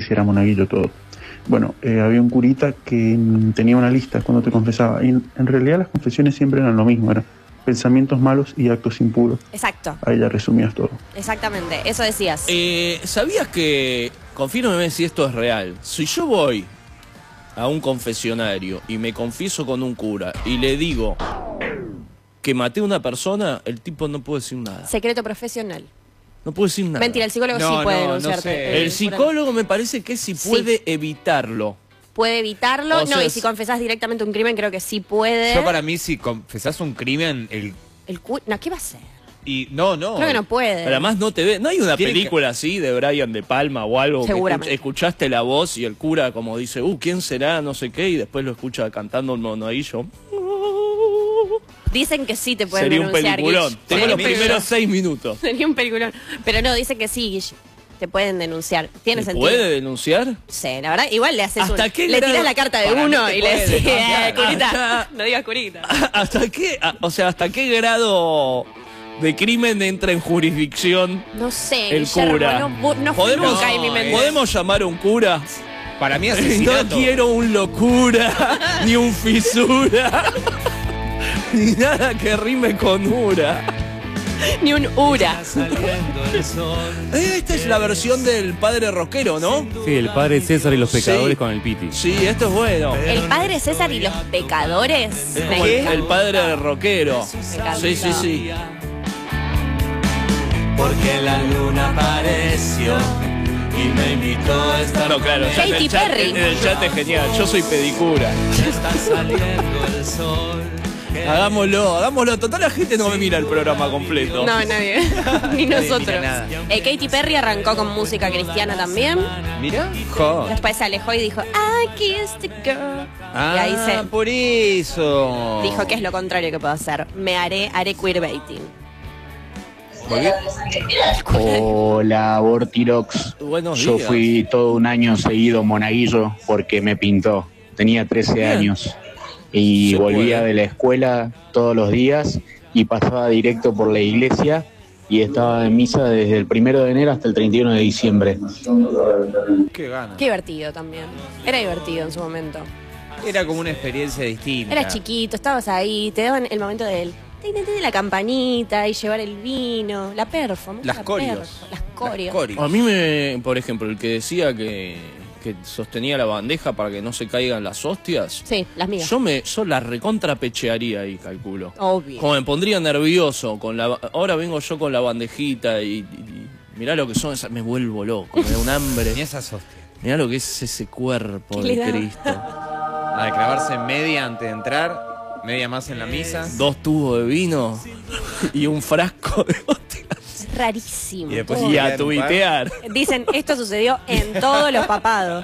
si era monaguillo todo. Bueno, había un curita que tenía una lista cuando te confesaba. Y en realidad las confesiones siempre eran lo mismo, eran pensamientos malos y actos impuros. Exacto. Ahí ya resumías todo. Exactamente, eso decías. ¿Sabías que, confírmeme si esto es real, si yo voy a un confesionario y me confieso con un cura y le digo que maté a una persona, el tipo no puede decir nada? Secreto profesional. No puede decir nada. Mentira, el psicólogo sí puede denunciarte. Sé. El psicólogo me parece que sí puede evitarlo. Puede evitarlo. O sea, y si confesás directamente un crimen, creo que sí puede. Yo, para mí, si confesás un crimen, No, ¿qué va a hacer? No. Creo que no puede. Pero además no te ve. ¿No hay una película así de Brian De Palma o algo? Seguramente. Que escuchaste la voz y el cura como dice, ¿quién será? No sé qué, y después lo escucha cantando un monaguillo. Dicen que sí te pueden denunciar. Sería un peliculón. Guille. Tengo los primeros 6 minutos. Sería un peliculón. Pero no, dicen que sí, Guille. Te pueden denunciar. ¿Tiene sentido? ¿Puede denunciar? Sí, la verdad. Igual le haces le grado? tirás la carta de uno y le decís, curita. No digas curita. ¿Hasta qué? O sea, ¿hasta qué grado de crimen entra en jurisdicción no sé, el Guillermo, cura? No fue nunca en mi mente. ¿Podemos llamar a un cura? Para mí asesinato. No quiero un locura, ni un fisura, ni nada que rime con ura. Ni un ura. Esta es la versión del padre rockero, ¿no? Sí, el padre César y los pecadores con el Piti. Sí, esto es bueno. El padre César y los pecadores. Es como el padre rockero. Sí. Porque la luna apareció y me invitó a estar. No, claro, Katy Perry. En el chat es genial. Yo soy pedicura. Está saliendo el sol. Hagámoslo. Total, la gente no me mira el programa completo. No, nadie. Ni nosotros. nada. Katy Perry arrancó con música cristiana también. Mira. Después se alejó y dijo, I kissed a girl. Y ahí por eso. dijo que es lo contrario que puedo hacer. Haré queerbaiting. Hola, Bortirox. Buenos Yo días. fui todo un año seguido monaguillo porque me pintó. Tenía 13 años y volvía de la escuela todos los días y pasaba directo por la iglesia y estaba en misa desde el 1 de enero hasta el 31 de diciembre. Qué gana. Qué divertido también. Era divertido en su momento. Era como una experiencia distinta. Eras chiquito, estabas ahí, te daban el momento de la campanita y llevar el vino, la performance. Las corios. Las corios. A mí por ejemplo, el que decía que sostenía la bandeja para que no se caigan las hostias. Sí, las mías. Yo la recontrapechearía ahí, calculo. Obvio. Como me pondría nervioso. Ahora vengo yo con la bandejita y mirá lo que son esas. Me vuelvo loco, me da un hambre. Ni esas hostias. Mirá lo que es ese cuerpo ¿Qué de le da? Cristo. La de clavarse en media antes de entrar, media más en la misa. 2 tubos de vino y un frasco de hostias. Es rarísimo. Y después todo. Y a tuitear. Dicen, esto sucedió en todos los papados.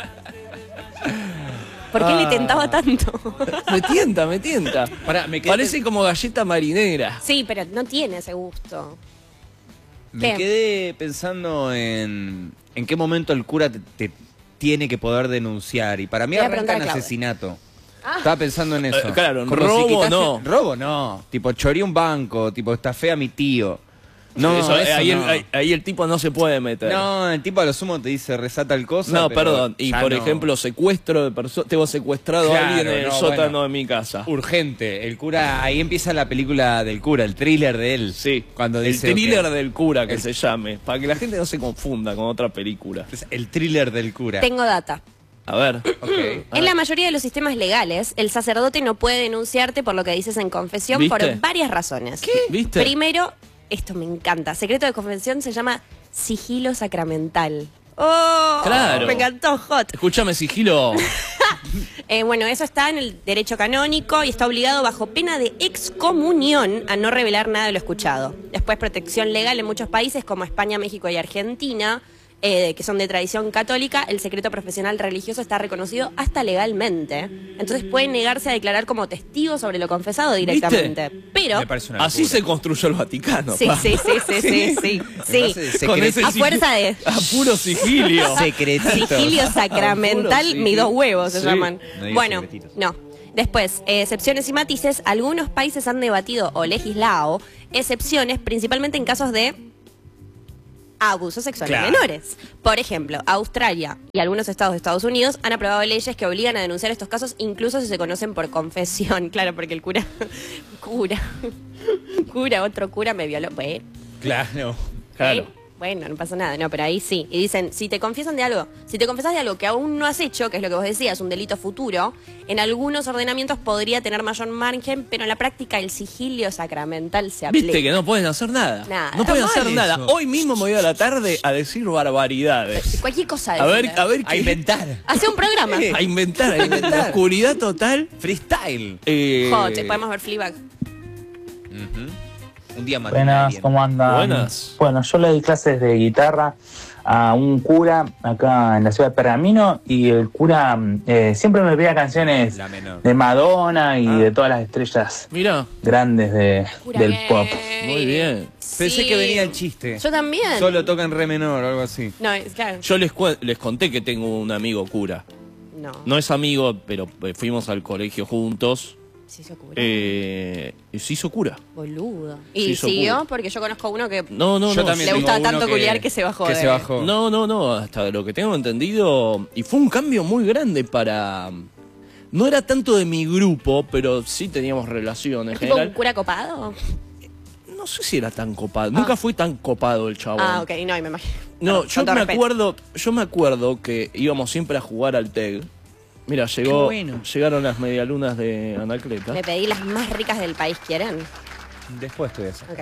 ¿Por qué le tentaba tanto? Me tienta. Parece como galleta marinera. Sí, pero no tiene ese gusto. Me ¿Qué? quedé pensando en qué momento el cura te tiene que poder denunciar. Y para mí Voy a arranca preguntar en a Claudia. asesinato. Estaba pensando en eso. Claro, en Como robo si quitaste- no. Robo no. Tipo, choreé un banco, tipo, estafé a mi tío. No, Eso, eso ahí, no. ahí el tipo no se puede meter. No, el tipo a lo sumo te dice resata el cosa. No, pero perdón. Y ya por no. ejemplo, secuestro de personas. Tengo secuestrado a Claro, alguien en el no, sótano bueno. de mi casa. Urgente. El cura, ahí empieza la película del cura, el thriller de él. Sí. Cuando El dice, thriller ok, del cura, que se llame. Para que la gente no se confunda con otra película. es el thriller del cura. Tengo data. A ver. Ok. En la mayoría de los sistemas legales, el sacerdote no puede denunciarte por lo que dices en confesión ¿Viste? por varias razones. ¿Qué? ¿Viste? Primero, esto me encanta. Secreto de confesión se llama sigilo sacramental. ¡Oh! Claro. Me encantó, hot. Escúchame, sigilo. Bueno, eso está en el derecho canónico y está obligado bajo pena de excomunión a no revelar nada de lo escuchado. Después, protección legal en muchos países como España, México y Argentina, que son de tradición católica, el secreto profesional religioso está reconocido hasta legalmente. Entonces pueden negarse a declarar como testigo sobre lo confesado directamente. Pero Me parece una Así locura. se construyó el Vaticano. sí, pa. sí. parece Con ese A fuerza de a puro sigilio. Secretito. sigilio sacramental, Puro mis 2 huevos se sí. llaman. No digas Bueno, secretitos. no. Después, excepciones y matices. Algunos países han debatido o legislado excepciones, principalmente en casos de abuso sexual Claro. en menores. Por ejemplo, Australia y algunos estados de Estados Unidos han aprobado leyes que obligan a denunciar estos casos incluso si se conocen por confesión. Claro, porque el cura, otro cura me violó. Bueno, Claro. bueno, no pasa nada, no, pero ahí sí. Y dicen, si te confesas de algo que aún no has hecho, que es lo que vos decías, un delito futuro, en algunos ordenamientos podría tener mayor margen, pero en la práctica el sigilio sacramental se aplica. Viste que no pueden hacer nada. Nada. No pueden Está hacer mal nada. eso. Hoy mismo me voy a la tarde a decir barbaridades. Cualquier cosa A ver A qué. inventar. Hace un programa. Sí. A inventar. La oscuridad total. Freestyle. Joche, podemos ver Fleabag. Un día más. Buenas, ¿cómo andan? Buenas. Bueno, yo le di clases de guitarra a un cura acá en la ciudad de Pergamino y el cura siempre me pedía canciones La menor. de Madonna y de todas las estrellas Mirá, grandes del pop. muy bien. Pensé Sí. que venía el chiste. Yo también. Solo toca en re menor o algo así. No, claro. Yo les conté que tengo un amigo cura. No. No es amigo, pero fuimos al colegio juntos. Se hizo cura. Y se hizo cura. Boludo. Se Y hizo siguió cura. porque yo conozco uno que No, Yo también le tengo gustaba uno tanto culiar que se bajó. Que se bajó. No, hasta lo que tengo entendido. Y fue un cambio muy grande para. No era tanto de mi grupo, pero sí teníamos relaciones. En ¿Tipo un general. cura copado? No sé si era tan copado. Nunca fue tan copado el chabón. Ah, ok, no, y me imagino. No, Con todo respeto. yo me acuerdo que íbamos siempre a jugar al TEG. Mira, llegaron las medialunas de Anacleta. Le pedí las más ricas del país, ¿quieren? Después te voy a hacer.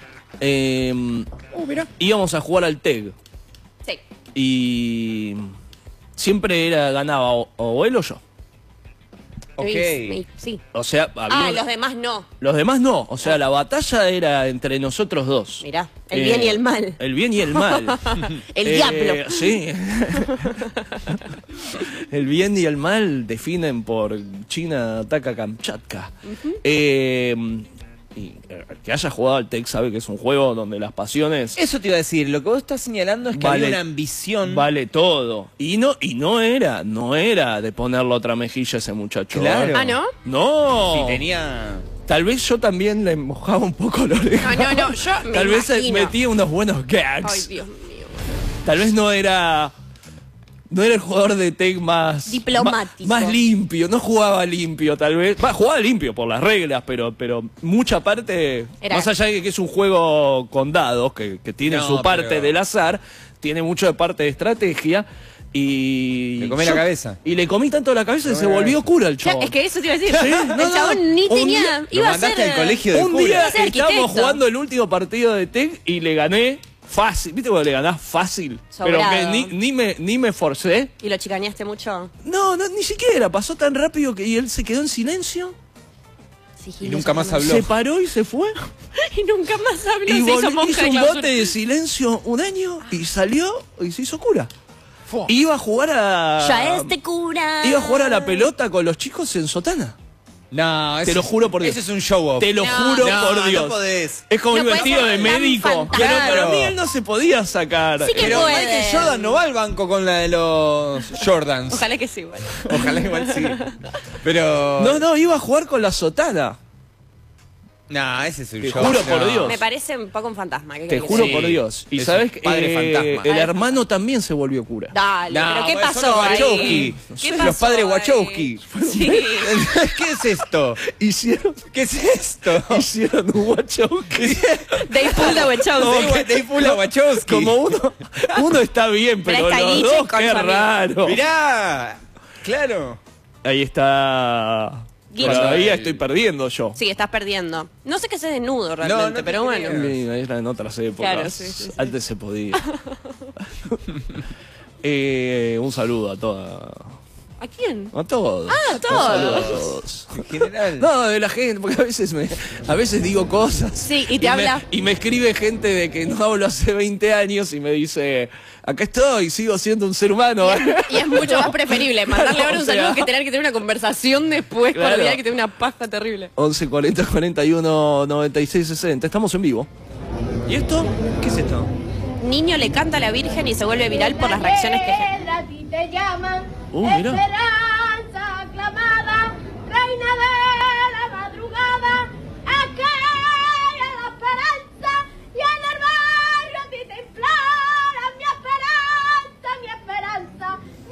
Ok. Mira. Íbamos a jugar al TEG. Sí. Y siempre ganaba o él o yo. Ok. Sí. O sea, había Los demás no. los demás no. O sea, la batalla era entre nosotros dos. Mirá, el bien y el mal. El bien y el mal. El diablo. Sí. El bien y el mal definen por China ataca Kamchatka. Y el que haya jugado al TEC sabe que es un juego donde las pasiones Eso te iba a decir. Lo que vos estás señalando es que había una ambición. vale todo. Y no era de ponerle otra mejilla a ese muchacho. Claro. ¿eh? Ah, ¿no? No. Si tenía. Tal vez yo también le mojaba un poco la oreja. No, yo me Tal vez imagino. metía unos buenos gags. Ay, Dios mío. Tal vez no era el jugador de TEC más Diplomático. más limpio, no jugaba limpio, tal vez. Jugaba limpio por las reglas, pero mucha parte, Era- más allá de que es un juego con dados, que tiene No, su parte pero- del azar, tiene mucho de parte de estrategia. Y Le comí la cabeza. Y le comí tanto la cabeza que se comí la volvió cabeza. cura el Claro, chabón. es que eso te iba a decir. Sí, el no, chabón ni un tenía. día Lo Iba a mandaste ser. al colegio de Un cura. día Iba a ser estábamos arquitecto. jugando el último partido de TEC y le gané fácil. ¿Viste cuando le ganás fácil? Sobrado. Pero que ni me forcé. ¿Y lo chicaneaste mucho? No, ni siquiera. Pasó tan rápido que y él se quedó en silencio. Sigilo, Y nunca más sacame. habló. Se paró y se fue. Y nunca más habló. Y Se hizo hizo monja de un clausura. bote de silencio un año y salió y se hizo cura. Fua. Iba a jugar Ya este cura. Iba a jugar a la pelota con los chicos en sotana. No, Te lo juro por Dios. Ese es un show off. Te lo No, juro no, por Dios. no podés. Es como No un puede vestido ser de tan médico. fantástico. Pero para Claro. mí él no se podía sacar. Sí que Pero puede. Michael Jordan no va al banco con la de los Jordans. Ojalá que sí, bueno. Ojalá igual sí. Pero. No, iba a jugar con la sotana. No, ese es un Te show. juro por Dios. Me parece un poco un fantasma. ¿qué Te querés que juro te diga? por Dios. Y es sabes un que padre fantasma. el hermano también se volvió cura. Dale, No, pero ¿qué bueno, son pasó los ahí? Wachowski. ¿Qué Los pasó padres ahí? Wachowski. Sí. ¿Qué es esto? Hicieron ¿Qué es esto? un Wachowski. Dave Pull de Wachowski. Dave Pula Wachowski. Como uno está bien, Pero pero está los Guille dos, con qué su amigo. raro. Mirá. Claro. Ahí está. Guille. Todavía estoy perdiendo yo. Sí, estás perdiendo. No sé qué se desnudo realmente, no te pero bueno. creo. Era en otras épocas. Claro, sí. Antes se podía. Un saludo a toda. ¿A quién? A todos. Ah, a todos. Un saludo a todos. En general. No, de la gente, porque a veces digo cosas. Sí, y te habla. Y me escribe gente de que no hablo hace 20 años y me dice, acá estoy, sigo siendo un ser humano. Y es mucho más preferible mandarle Claro, ahora un o sea. saludo que tener que tener una conversación después Claro. cordial que tener una paja terrible. 11 40 41 96 60. Estamos en vivo. ¿Y esto? ¿Qué es esto? Niño le canta a la Virgen y se vuelve viral por las reacciones que genera. Mira.